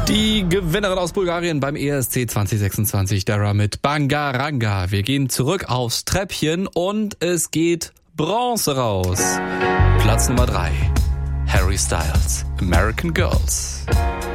Die Gewinnerin aus Bulgarien beim ESC 2026, Dara mit Bangaranga. Wir gehen zurück aufs Treppchen und es geht Bronze raus. Platz Nummer 3, Harry Styles, American Girls.